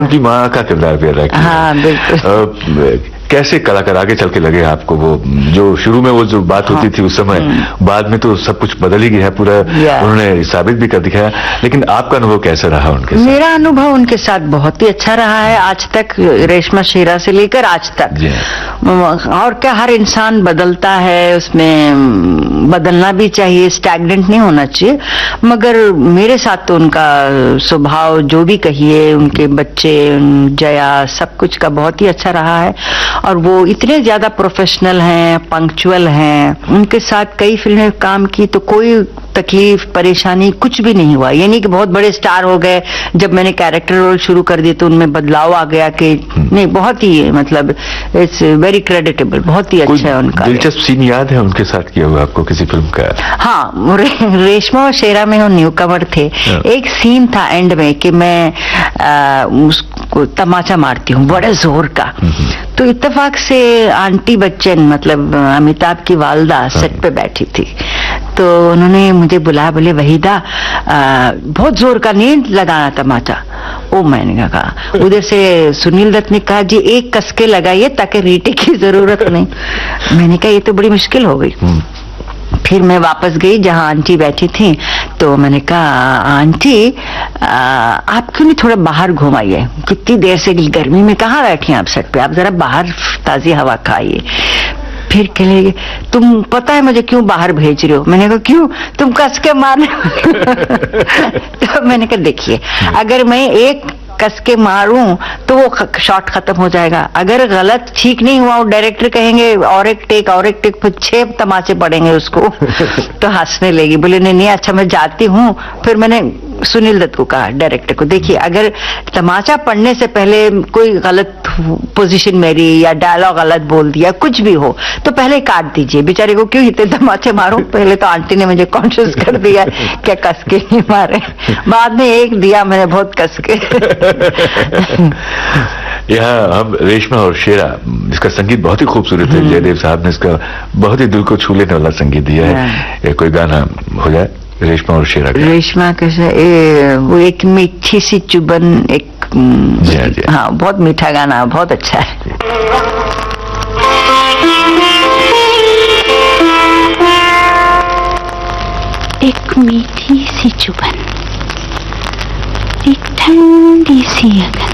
उनकी माँ का किरदार भी अदा किया। हाँ बिल्कुल। कैसे कलाकार आगे चल के लगे आपको? वो जो शुरू में वो जो बात होती थी उस समय, बाद में तो सब कुछ बदल ही गया है पूरा, उन्होंने साबित भी कर दिखाया। लेकिन आपका अनुभव कैसा रहा उनके साथ? मेरा अनुभव उनके साथ बहुत ही अच्छा रहा है आज तक, रेशमा शेरा से लेकर आज तक। और क्या, हर इंसान बदलता है, उसमें बदलना भी चाहिए, स्टैग्नेंट नहीं होना चाहिए। मगर मेरे साथ तो उनका स्वभाव जो भी कहिए, उनके बच्चे, जया, सब कुछ का बहुत ही अच्छा रहा है। और वो इतने ज्यादा प्रोफेशनल हैं, पंक्चुअल हैं। उनके साथ कई फिल्में काम की तो कोई तकलीफ परेशानी कुछ भी नहीं हुआ। यानी कि बहुत बड़े स्टार हो गए, जब मैंने कैरेक्टर रोल शुरू कर दिए तो उनमें बदलाव आ गया कि नहीं, बहुत ही मतलब इट्स वेरी क्रेडिटेबल, बहुत ही अच्छा है उनका। दिलचस्प सीन याद है उनके साथ किया हुआ आपको किसी फिल्म का? हाँ, रेशमा और शेरा में वो न्यू कमर थे। एक सीन था एंड में कि मैं उसको तमाचा मारती हूँ बड़े जोर का। तो इत्तेफाक से आंटी बच्चन, मतलब अमिताभ की वालदा, सेट पे बैठी थी। तो उन्होंने मुझे बुलाया, बोले वहीदा बहुत जोर का नहीं लगाना तमाचा। ओ, मैंने कहा, उधर से सुनील दत्त ने कहा जी एक कसके लगाइए ताकि रीटे की जरूरत नहीं। मैंने कहा ये तो बड़ी मुश्किल हो गई। फिर मैं वापस गई जहां आंटी बैठी थी, तो मैंने कहा आंटी आप क्यों नहीं थोड़ा बाहर घुमाइए, कितनी देर से गर्मी में कहाँ बैठी हैं आप सेट पे, आप जरा बाहर ताजी हवा खाइए। फिर कहे तुम पता है मुझे क्यों बाहर भेज रहे हो? मैंने कहा क्यों, तुम कस के मारने। तो मैंने कहा देखिए, अगर मैं एक कस के मारूं तो वो शॉट खत्म हो जाएगा, अगर गलत ठीक नहीं हुआ, वो डायरेक्टर कहेंगे और एक टेक, फिर 6 तमाचे पड़ेंगे उसको। तो हंसने लगी, बोले नहीं अच्छा मैं जाती हूँ। फिर मैंने सुनील दत्त को कहा, डायरेक्टर को, देखिए अगर तमाचा पड़ने से पहले कोई गलत पोजीशन मेरी या डायलॉग गलत बोल दिया, कुछ भी हो, तो पहले काट दीजिए, बेचारे को क्यों इतने तमाचे मारूं। पहले तो आंटी ने मुझे कॉन्शियस कर दिया क्या कस के नहीं मारे, बाद में एक दिया मैंने बहुत कस के। यहाँ हम रेशमा और शेरा, इसका संगीत बहुत ही खूबसूरत है। जयदेव साहब ने इसका बहुत ही दिल को छू लेने वाला संगीत दिया है। कोई गाना हो जाए रेशमा और शेरा का? रेशमा कैसा, वो एक मीठी सी चुबन, एक जी। हाँ बहुत मीठा गाना, बहुत अच्छा है। एक मीठी सी चुबन, एक ठंडी सी अगन,